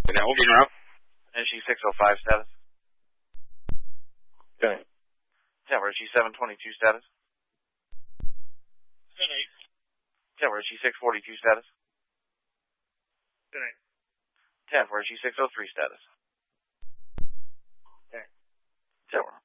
Now we'll be around. NG 605 status. Okay. Tower G 722 status. 10-8. Tower G 642 status. 10-8. Tower G 603 status. Okay. Tower.